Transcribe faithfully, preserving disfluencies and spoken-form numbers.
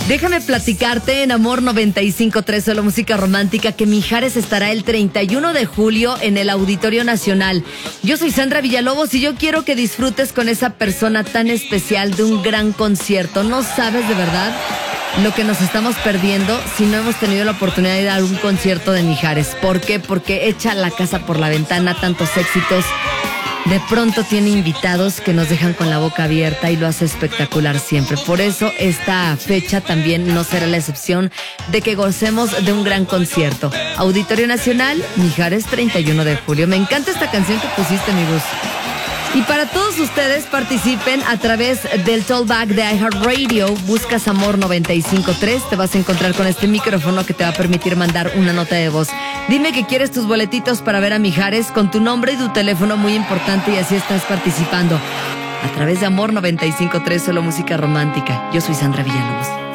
Déjame platicarte en Amor noventa y cinco punto tres, solo música romántica, que Mijares estará el treinta y uno de julio en el Auditorio Nacional. Yo soy Sandra Villalobos y yo quiero que disfrutes con esa persona tan especial de un gran concierto. No sabes de verdad lo que nos estamos perdiendo si no hemos tenido la oportunidad de dar un concierto de Mijares. ¿Por qué? Porque echa la casa por la ventana, tantos éxitos. De pronto tiene invitados que nos dejan con la boca abierta y lo hace espectacular siempre. Por eso esta fecha también no será la excepción de que gocemos de un gran concierto. Auditorio Nacional, Mijares, treinta y uno de julio. Me encanta esta canción que pusiste, mi Gus. Y para todos ustedes, participen a través del Tollback de iHeartRadio. Buscas Amor noventa y cinco punto tres. Te vas a encontrar con este micrófono que te va a permitir mandar una nota de voz. Dime que quieres tus boletitos para ver a Mijares con tu nombre y tu teléfono, muy importante, y así estás participando. A través de Amor noventa y cinco punto tres, solo música romántica. Yo soy Sandra Villalobos.